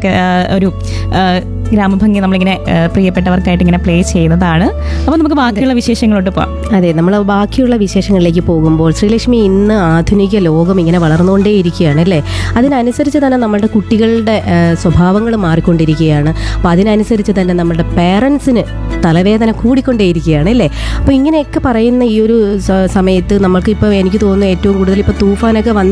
ഒക്കെ ഒരു ഗ്രാമഭംഗി നമ്മളിങ്ങനെ പ്രിയപ്പെട്ടവർക്കായിട്ട് ഇങ്ങനെ പ്ലേ ചെയ്യുന്നതാണ്. അപ്പോൾ നമുക്ക് ബാക്കിയുള്ള വിശേഷങ്ങളോട്ട് പോകാം. അതെ, നമ്മൾ ബാക്കിയുള്ള വിശേഷങ്ങളിലേക്ക് പോകുമ്പോൾ ശ്രീലക്ഷ്മി, ഇന്ന് ആധുനിക ലോകം ഇങ്ങനെ വളർന്നുകൊണ്ടേയിരിക്കുകയാണ് അല്ലേ? അതിനനുസരിച്ച് തന്നെ നമ്മുടെ കുട്ടികളുടെ സ്വഭാവങ്ങൾ മാറിക്കൊണ്ടിരിക്കുകയാണ്. അപ്പോൾ അതിനനുസരിച്ച് തന്നെ നമ്മുടെ പേരൻസിന് തലവേദന കൂടിക്കൊണ്ടേയിരിക്കുകയാണ് അല്ലേ? അപ്പോൾ ഇങ്ങനെയൊക്കെ പറയുന്ന ഈ ഒരു സമയത്ത് നമ്മൾക്കിപ്പോൾ എനിക്ക് തോന്നുന്നു ഏറ്റവും കൂടുതൽ ഇപ്പോൾ തൂഫാനൊക്കെ